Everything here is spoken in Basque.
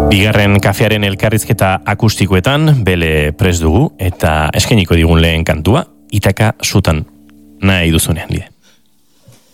Bigarren kafearen elkarrizketa akustikoetan bele prest dugu eta eskainiko digun lehen kantua Itaka Sutan nahi duzunean, Lide.